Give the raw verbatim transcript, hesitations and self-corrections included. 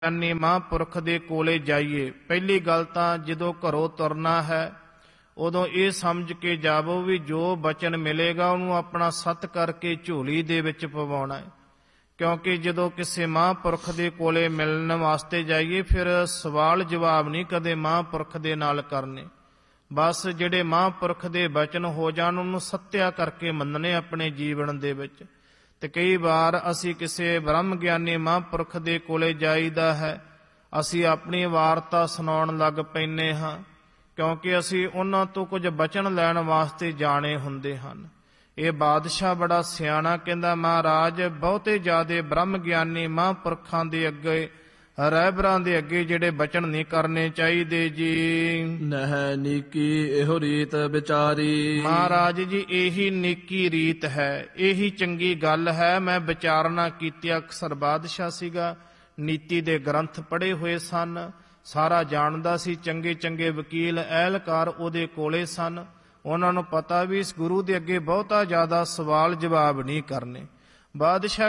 ਗਿਆਨੀ ਮਹਾਂਪੁਰਖ ਦੇ ਕੋਲੇ ਜਾਈਏ। ਪਹਿਲੀ ਗੱਲ ਤਾਂ ਜਦੋਂ ਘਰੋਂ ਤੁਰਨਾ ਹੈ ਉਦੋਂ ਇਹ ਸਮਝ ਕੇ ਜਾਵੋ ਵੀ ਜੋ ਬਚਨ ਮਿਲੇਗਾ ਉਹਨੂੰ ਆਪਣਾ ਸੱਤ ਕਰਕੇ ਝੋਲੀ ਦੇ ਵਿੱਚ ਪਵਾਉਣਾ ਹੈ। ਕਿਉਂਕਿ ਜਦੋਂ ਕਿਸੇ ਮਹਾਂਪੁਰਖ ਦੇ ਕੋਲੇ ਮਿਲਣ ਵਾਸਤੇ ਜਾਈਏ ਫਿਰ ਸਵਾਲ ਜਵਾਬ ਨਹੀਂ ਕਦੇ ਮਹਾਂਪੁਰਖ ਦੇ ਨਾਲ ਕਰਨੇ। ਬਸ ਜਿਹੜੇ ਮਹਾਂਪੁਰਖ ਦੇ ਬਚਨ ਹੋ ਜਾਣ ਉਹਨੂੰ ਸੱਤਿਆ ਕਰਕੇ ਮੰਨਣੇ ਆਪਣੇ ਜੀਵਨ ਦੇ ਵਿੱਚ। ਤੇ ਕਈ ਵਾਰ ਅਸੀਂ ਕਿਸੇ ਬ੍ਰਹਮ ਗਿਆਨੀ ਮਹਾਂਪੁਰਖ ਦੇ ਕੋਲੇ ਜਾਈਦਾ ਹੈ, ਅਸੀਂ ਆਪਣੀ ਵਾਰਤਾ ਸੁਣਾਉਣ ਲੱਗ ਪੈਂਦੇ ਹਾਂ ਕਿਉਂਕਿ ਅਸੀਂ ਉਹਨਾਂ ਤੋਂ ਕੁਝ ਬਚਨ ਲੈਣ ਵਾਸਤੇ ਜਾਣੇ ਹੁੰਦੇ ਹਨ। ਇਹ ਬਾਦਸ਼ਾਹ ਬੜਾ ਸਿਆਣਾ ਕਹਿੰਦਾ, ਮਹਾਰਾਜ ਬਹੁਤੇ ਜ਼ਿਆਦੇ ਬ੍ਰਹਮ ਗਿਆਨੀ ਮਹਾਂਪੁਰਖਾਂ ਦੇ ਅੱਗੇ ਰਹਿਬਰਾਂ ਦੇ ਅੱਗੇ ਜਿਹੜੇ ਬਚਨ ਨਹੀਂ ਕਰਨੇ ਚਾਹੀਦੇ ਜੀ। ਨਹਿ ਨੀਕੀ ਇਹੋ ਰੀਤ ਵਿਚਾਰੀ। ਮਹਾਰਾਜ ਜੀ ਇਹੀ ਨੇਕੀ ਰੀਤ ਹੈ, ਇਹੀ ਚੰਗੀ ਗੱਲ ਹੈ। ਮੈਂ ਵਿਚਾਰਨਾ ਕੀਤੀ। ਅਕਸਰ ਬਾਦਸ਼ਾਹ ਸੀਗਾ, ਨੀਤੀ ਦੇ ਗ੍ਰੰਥ ਪੜ੍ਹੇ ਹੋਏ ਸਨ, ਸਾਰਾ ਜਾਣਦਾ ਸੀ। ਚੰਗੇ ਚੰਗੇ ਵਕੀਲ ਅਹਿਲਕਾਰ ਉਹਦੇ ਕੋਲੇ ਸਨ। ਉਹਨਾਂ ਨੂੰ ਪਤਾ ਵੀ ਇਸ ਗੁਰੂ ਦੇ ਅੱਗੇ ਬਹੁਤਾ ਜ਼ਿਆਦਾ ਸਵਾਲ ਜਵਾਬ ਨਹੀਂ ਕਰਨੇ। ਬਾਦਸ਼ਾਹ